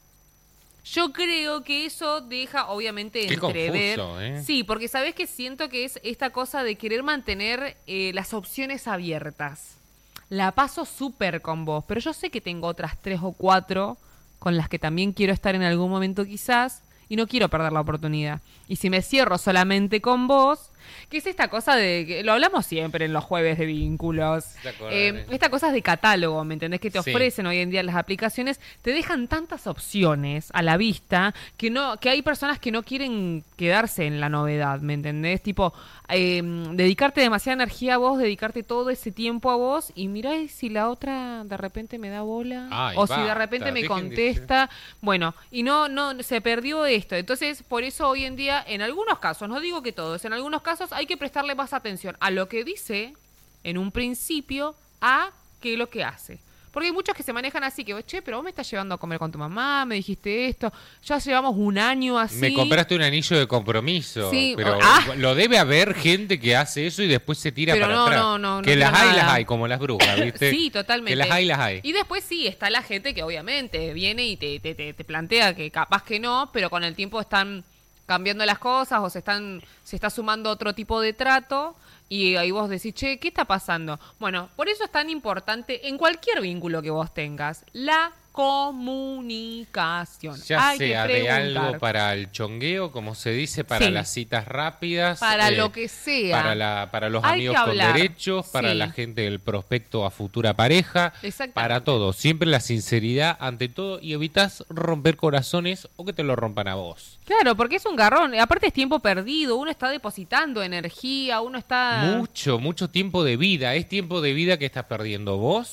Yo creo que eso deja, obviamente, entrever. Confuso, ¿eh? Sí, porque sabés que siento que es esta cosa de querer mantener las opciones abiertas. La paso súper con vos, pero yo sé que tengo otras 3 o 4 con las que también quiero estar en algún momento quizás, y no quiero perder la oportunidad. Y si me cierro solamente con vos, que es esta cosa de que lo hablamos siempre en los jueves de vínculos, esta cosa de catálogo, ¿me entendés? Que te ofrecen hoy en día las aplicaciones, te dejan tantas opciones a la vista que hay personas que no quieren quedarse en la novedad, ¿me entendés? Tipo, dedicarte demasiada energía a vos, dedicarte todo ese tiempo a vos, y mirá si la otra de repente me da bola, si de repente me contesta, bueno, y no se perdió esto. Entonces, por eso hoy en día, en algunos casos, no digo que todos, en algunos casos hay que prestarle más atención a lo que dice en un principio a qué es lo que hace. Porque hay muchos que se manejan así, que, pero vos me estás llevando a comer con tu mamá, me dijiste esto, ya llevamos un año así. Me compraste un anillo de compromiso. Sí, pero lo debe haber gente que hace eso y después se tira para atrás. Que las hay, como las brujas, ¿viste? Sí, totalmente. Que las hay. Y después sí, está la gente que obviamente viene y te plantea que capaz que no, pero con el tiempo están cambiando las cosas o se está sumando otro tipo de trato y ahí vos decís, ¿qué está pasando? Bueno, por eso es tan importante en cualquier vínculo que vos tengas, la comunicación. Ya sea de algo para el chongueo, como se dice, para las citas rápidas. Para lo que sea. Para los amigos con derechos, para la gente del prospecto a futura pareja. Para todo. Siempre la sinceridad ante todo y evitas romper corazones o que te lo rompan a vos. Claro, porque es un garrón. Aparte es tiempo perdido. Uno está depositando energía, uno está... Mucho tiempo de vida. Es tiempo de vida que estás perdiendo vos